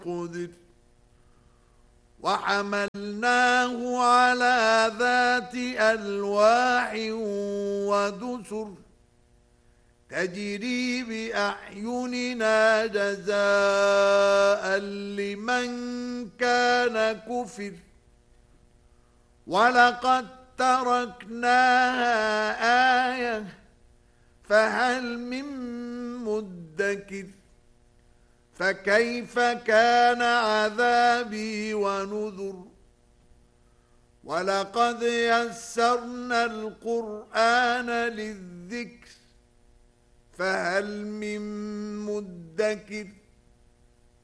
قدر وحملناه على ذات ألواح ودسر تجري بأعيننا جزاء لمن كان كفر ولقد تركناها آية فهل من مدكر فكيف كان عذابي ونذر ولقد يسرنا القرآن للذكر فهل من مدكر